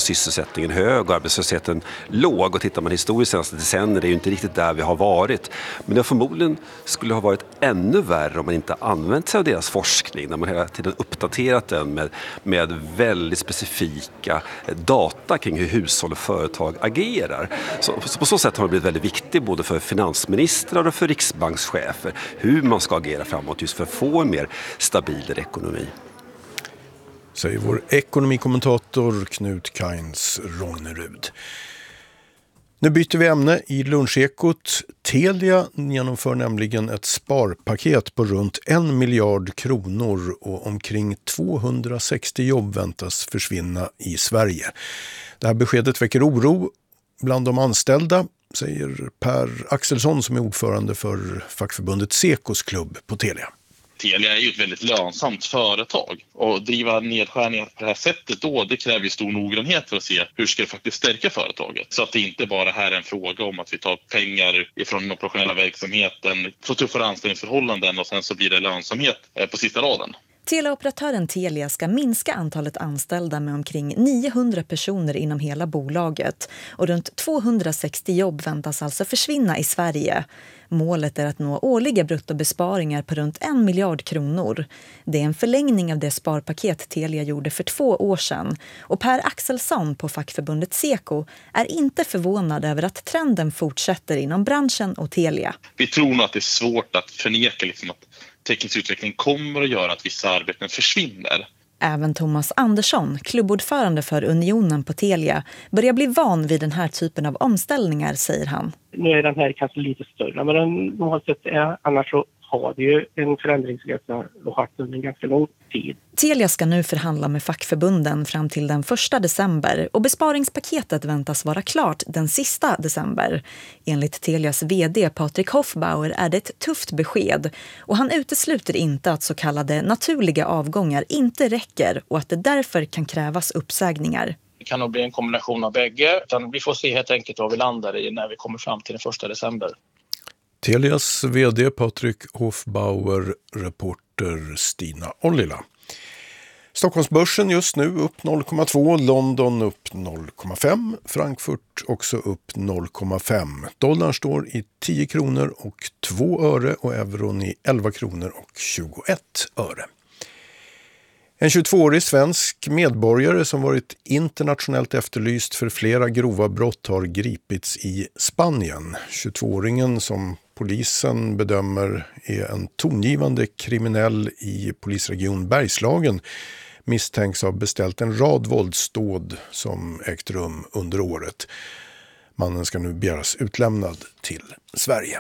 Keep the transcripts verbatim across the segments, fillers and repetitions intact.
sysselsättningen hög och arbetslösheten låg. Och tittar man historiskt senaste decennier, det är ju inte riktigt där vi har varit. Men det förmodligen skulle ha varit ännu värre om man inte använt sig av deras forskning, när man hela tiden uppdaterat den med, med väldigt specifika data kring hur hushåll och företag agerar. Så, så på så sätt har det blivit väldigt viktigt både för finansministrar och för riksbankschefer hur man ska agera framåt just för att få en mer stabil ekonomi. Säger vår ekonomikommentator Knut Kainz Rognerud. Nu byter vi ämne i lunchekot. Telia genomför nämligen ett sparpaket på runt en miljard kronor och omkring tvåhundrasextio jobb väntas försvinna i Sverige. Det här beskedet väcker oro bland de anställda, säger Per Axelsson som är ordförande för fackförbundet Sekos klubb på Telia. Telia är ju ett väldigt lönsamt företag och driva nedskärningar på det här sättet då, det kräver ju stor noggrannhet för att se hur ska det faktiskt stärka företaget. Så att det inte bara här är en fråga om att vi tar pengar ifrån den operationella verksamheten, får tuffare anställningsförhållanden och sen så blir det lönsamhet på sista raden. Teleoperatören Telia ska minska antalet anställda med omkring niohundra personer inom hela bolaget och runt tvåhundrasextio jobb väntas alltså försvinna i Sverige. Målet är att nå årliga bruttobesparingar på runt en miljard kronor. Det är en förlängning av det sparpaket Telia gjorde för två år sedan. Och Per Axelsson på fackförbundet Seko är inte förvånad över att trenden fortsätter inom branschen och Telia. Vi tror nog att det är svårt att förneka liksom att teknisk utveckling kommer att göra att vissa arbeten försvinner. Även Thomas Andersson, klubbordförande för Unionen på Telia, börjar bli van vid den här typen av omställningar, säger han. Nu är den här kanske lite större, men den, normalt sett är, annars så har det ju en förändringsresa och haft under en ganska lång tid. Telia ska nu förhandla med fackförbunden fram till den första december och besparingspaketet väntas vara klart den sista december. Enligt Telias vd Patrik Hoffbauer är det ett tufft besked och han utesluter inte att så kallade naturliga avgångar inte räcker och att det därför kan krävas uppsägningar. Det kan nog bli en kombination av bägge, utan vi får se helt enkelt vad vi landar i när vi kommer fram till den första december. Telias vd Patrik Hoffbauer, reporter Stina Ollila. Stockholmsbörsen just nu upp noll komma två, London upp noll komma fem, Frankfurt också upp noll komma fem. Dollarn står i tio kronor och två öre och euron i elva kronor och tjugoett öre. En tjugotvåårig svensk medborgare som varit internationellt efterlyst för flera grova brott har gripits i Spanien. tjugotvååringen som polisen bedömer är en tongivande kriminell i polisregion Bergslagen misstänks ha beställt en rad våldsdåd som ägt rum under året. Mannen ska nu begäras utlämnad till Sverige.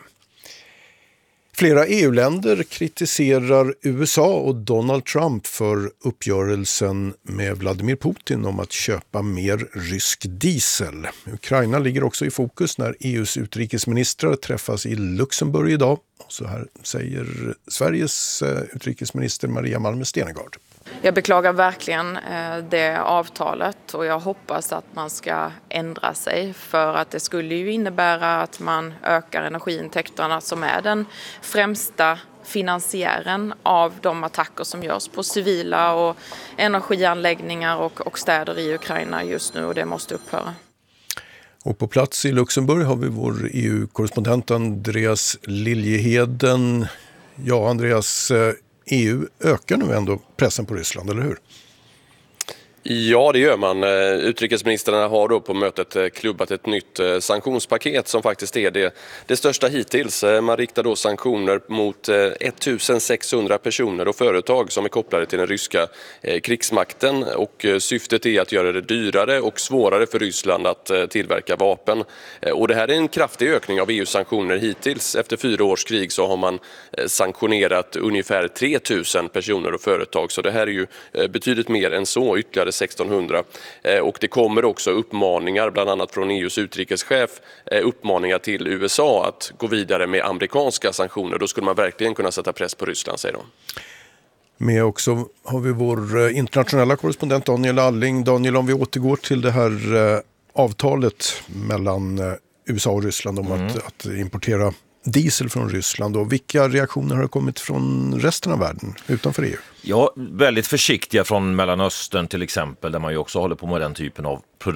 Flera E U-länder kritiserar U S A och Donald Trump för uppgörelsen med Vladimir Putin om att köpa mer rysk diesel. Ukraina ligger också i fokus när E U:s utrikesministrar träffas i Luxemburg idag. Och så här säger Sveriges utrikesminister Maria Malmö Stenergard. Jag beklagar verkligen det avtalet och jag hoppas att man ska ändra sig, för att det skulle ju innebära att man ökar energiintäkterna som är den främsta finansiären av de attacker som görs på civila och energianläggningar och, och städer i Ukraina just nu, och det måste upphöra. Och på plats i Luxemburg har vi vår E U-korrespondent Andreas Liljeheden. Ja, Andreas, E U ökar nu ändå pressen på Ryssland, eller hur? Ja, det gör man. Utrikesministrarna har då på mötet klubbat ett nytt sanktionspaket som faktiskt är det, det största hittills. Man riktar då sanktioner mot sextonhundra personer och företag som är kopplade till den ryska krigsmakten, och syftet är att göra det dyrare och svårare för Ryssland att tillverka vapen. Och det här är en kraftig ökning av E U-sanktioner hittills. Efter fyra års krig så har man sanktionerat ungefär tre tusen personer och företag, så det här är ju betydligt mer än så, ytterligare sextonhundra. Och det kommer också uppmaningar, bland annat från E U:s utrikeschef, uppmaningar till U S A att gå vidare med amerikanska sanktioner. Då skulle man verkligen kunna sätta press på Ryssland, säger de. Med också har vi vår internationella korrespondent Daniel Alling. Daniel, om vi återgår till det här avtalet mellan U S A och Ryssland om mm. att, att importera diesel från Ryssland, och vilka reaktioner har kommit från resten av världen utanför E U? Ja, väldigt försiktiga från Mellanöstern till exempel, där man ju också håller på med den typen av produkter.